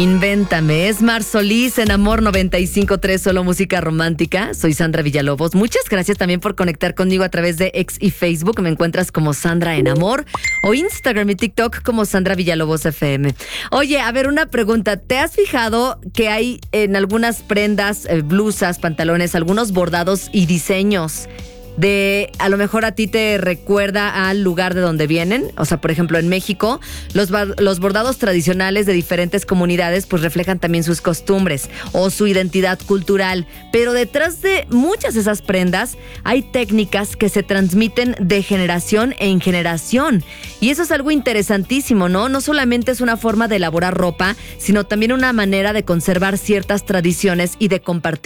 Invéntame, es Mar Solís en Amor 95.3, solo música romántica. Soy Sandra Villalobos. Muchas gracias también por conectar conmigo a través de X y Facebook. Me encuentras como Sandra en Amor o Instagram y TikTok como Sandra Villalobos FM. Oye, a ver, una pregunta. ¿Te has fijado que hay en algunas prendas, blusas, pantalones, algunos bordados y diseños a lo mejor a ti te recuerda al lugar de donde vienen? O sea, por ejemplo, en México, los bordados tradicionales de diferentes comunidades pues reflejan también sus costumbres o su identidad cultural. Pero detrás de muchas de esas prendas hay técnicas que se transmiten de generación en generación. Y eso es algo interesantísimo, ¿no? No solamente es una forma de elaborar ropa, sino también una manera de conservar ciertas tradiciones y de compartir